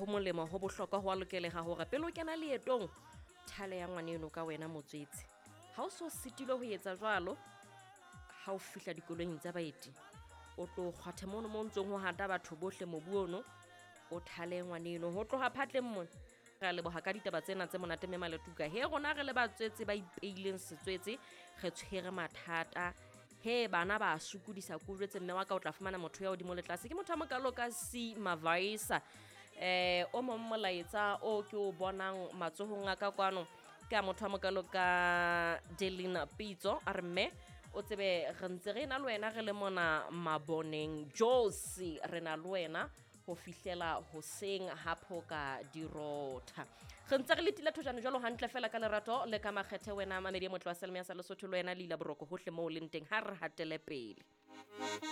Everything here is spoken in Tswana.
ho molemo ho bohlokwa ho a lokeleha hore pele o kena leetong thale ya ngwana eno ka wena motswetse. Ha o so sitilwe ho etsa jwalo, ha o fihla dikoloing tsa baeti, o tlo kgwathe mono mo ntsong ho hata batho bohle mobu ono, o thale ngwana eno ho tloha phatleng mona. Re leboha ka ditaba tsena tse monate mme Maletuka. He rona re le batswetse ba ipeileng setswetse, re tshwere mathata. He bana ba sokodisa ko jwetse mme wa ka o tla fumana motho ya hodimo le tlase ke motho a mokalo ka C Mavaisa. O mong molaetsa o ke o bonang matsohong a ka kwano ke a motho a mokalo ka Delina Pitso a re mme o tsebe re ntse re na le wena re le mona maboneng Josi re na le wena ho fihlela hoseng ha phoka dirotha. Re ntse re letile thojana jwalo hantle fela ka lerato le ka makgethe wena mamedi motho wa Selma ya sa Lesotho le wena le ila boroko hohle mo o leng teng ha re hatele pele.